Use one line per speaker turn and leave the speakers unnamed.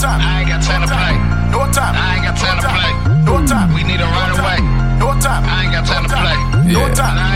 time.
I ain't got time to play.
No time.
I ain't got time to play.
No time.
We need a right away.
No time.
I ain't got time to play.
No time.